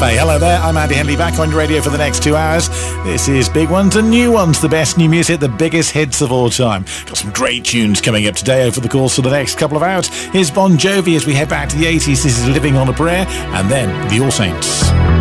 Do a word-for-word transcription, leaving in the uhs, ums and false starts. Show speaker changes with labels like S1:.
S1: Cafe. Hello there, I'm Andy Henley, back on your radio for the next two hours. This is Big Ones and New Ones, the best new music, the biggest hits of all time. Got some great tunes coming up today over the course of the next couple of hours. Here's Bon Jovi as we head back to the eighties. This is Living on a Prayer, and then the All Saints.